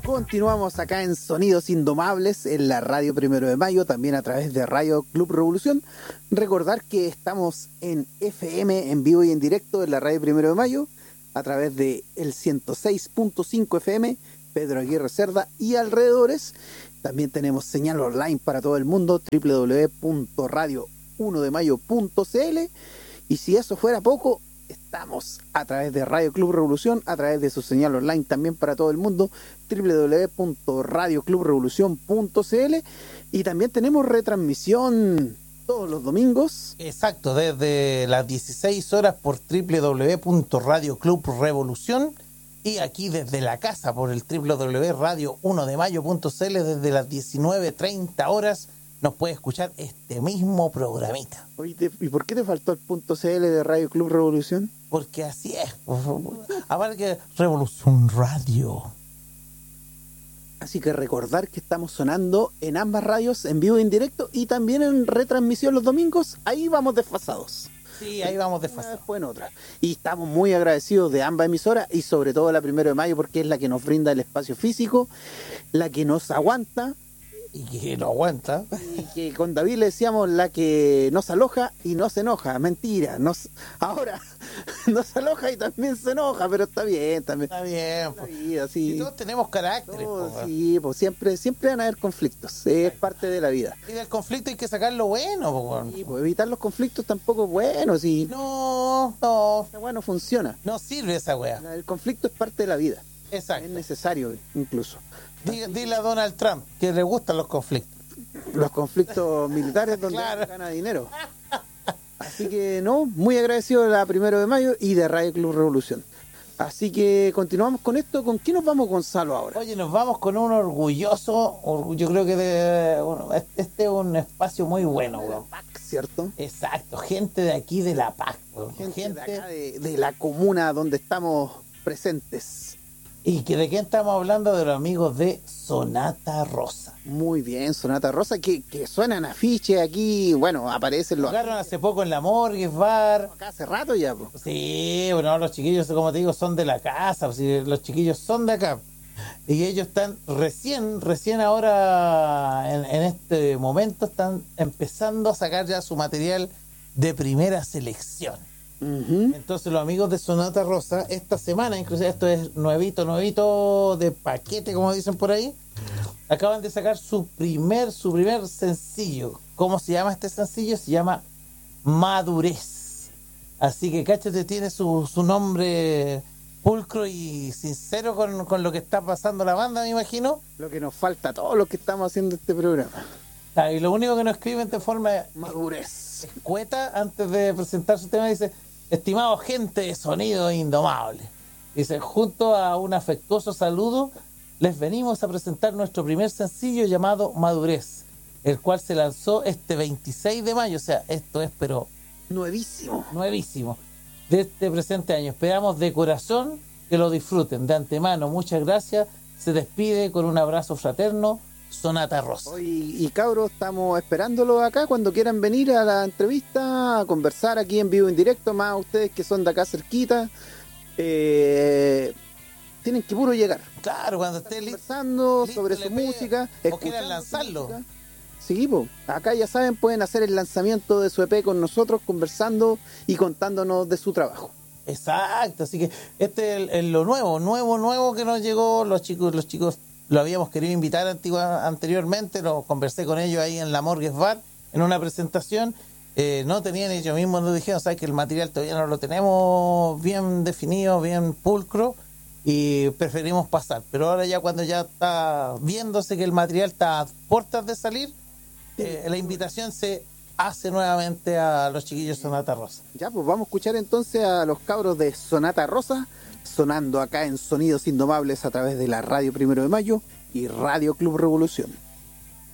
Continuamos acá en Sonidos Indomables en la Radio Primero de Mayo, también a través de Radio Club Revolución. Recordar que estamos en FM en vivo y en directo en la Radio Primero de Mayo a través de el 106.5 FM, Pedro Aguirre Cerda y alrededores. También tenemos señal online para todo el mundo, www.radio1demayo.cl. Y si eso fuera poco, estamos a través de Radio Club Revolución, a través de su señal online también para todo el mundo, www.radioclubrevolucion.cl. Y también tenemos retransmisión todos los domingos. Exacto, desde las 16 horas por www.radioclubrevolucion y aquí desde la casa por el www.radio1demayo.cl desde las 19:30 horas nos puede escuchar este mismo programita. Oye, ¿y por qué te faltó el .cl de Radio Club Revolución? Porque así es. Aparte que Revolución Radio. Así que recordar que estamos sonando en ambas radios, en vivo y en directo, y también en retransmisión los domingos. Ahí vamos desfasados. Sí, ahí vamos desfasados. Después en otra. Y estamos muy agradecidos de ambas emisoras, y sobre todo la Primero de Mayo, porque es la que nos brinda el espacio físico, la que nos aguanta. Y que no aguanta. Y que con David le decíamos la que nos aloja y no se enoja. Mentira. Ahora nos aloja y también se enoja, pero está bien también. Está bien. La vida, sí. Y todos tenemos carácter. Sí, pues siempre van a haber conflictos. Es parte de la vida. Y del conflicto hay que sacar lo bueno. Sí, pues evitar los conflictos tampoco es bueno. Sí. No. Esa weá no funciona. No sirve esa weá. El conflicto es parte de la vida. Exacto. Es necesario incluso. Dile a Donald Trump que le gustan los conflictos. Los conflictos militares donde Claro. gana dinero. Así que muy agradecido de la Primero de Mayo y de Radio Club Revolución. Así que continuamos con esto. ¿Con quién nos vamos, Gonzalo, ahora? Oye, nos vamos con un orgulloso, yo creo que este es un espacio muy bueno, weón. PAC, ¿cierto? Exacto, gente de aquí de la PAC, weón. Gente de acá de la comuna donde estamos presentes. ¿Y que de quién estamos hablando? De los amigos de Sonata Rosa. Muy bien, Sonata Rosa, que suenan afiches aquí, bueno, aparecen los... Jugaron hace poco en la Morgues Bar. Acá hace rato ya, pues. Sí, bueno, los chiquillos, como te digo, son de la casa, los chiquillos son de acá. Y ellos están recién ahora, en este momento, están empezando a sacar ya su material de primera selección. Uh-huh. Entonces los amigos de Sonata Rosa, esta semana, inclusive esto es nuevito de paquete, como dicen por ahí, acaban de sacar su primer sencillo. ¿Cómo se llama este sencillo? Se llama Madurez. Así que cáchate, tiene su nombre pulcro y sincero con lo que está pasando la banda, me imagino. Lo que nos falta a todos los que estamos haciendo este programa. Y lo único que nos escriben de forma Madurez escueta antes de presentar su tema dice: estimado gente de Sonido Indomable, dice, junto a un afectuoso saludo les venimos a presentar nuestro primer sencillo llamado Madurez, el cual se lanzó este 26 de mayo, o sea, esto es pero nuevísimo de este presente año. Esperamos de corazón que lo disfruten. De antemano, muchas gracias. Se despide con un abrazo fraterno Sonata Rosa. Y cabros, estamos esperándolo acá cuando quieran venir a la entrevista, a conversar aquí en vivo en directo, más ustedes que son de acá cerquita, tienen que puro llegar. Claro, cuando esté conversando sobre su música, o quieran lanzarlo. Sí, po. Acá ya saben, pueden hacer el lanzamiento de su EP con nosotros, conversando y contándonos de su trabajo. Exacto, así que este es lo nuevo que nos llegó. Los chicos lo habíamos querido invitar anteriormente, lo conversé con ellos ahí en la Morgues Bar, en una presentación. No tenían, ellos mismos nos dijeron, sabes que el material todavía no lo tenemos bien definido, bien pulcro, y preferimos pasar. Pero ahora ya cuando ya está viéndose que el material está a puertas de salir, la invitación se hace nuevamente a los chiquillos Sonata Rosa. Ya, pues vamos a escuchar entonces a los cabros de Sonata Rosa, sonando acá en Sonidos Indomables a través de la Radio Primero de Mayo y Radio Club Revolución.